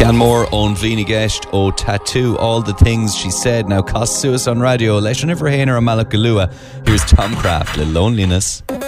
Cian on Vini Guest o Tattoo, all the things she said. Now cost suas on radio. Leis an ifrahénar a Malakalua. Here's Tom Craft, Little Loneliness.